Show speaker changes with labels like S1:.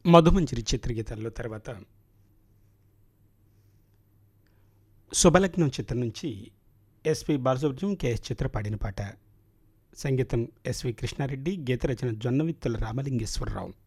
S1: మధుమంజరి చిత్రగీతాల్లో తర్వాత 'శుభలగ్నం' చిత్రం నుంచి ఎస్పి బాలసుబ్రహ్మణ్యం, కెఎస్ చిత్ర పాడిన పాట. సంగీతం ఎస్వి కృష్ణారెడ్డి, గీత రచన జొన్నవిత్తుల రామలింగేశ్వరరావు.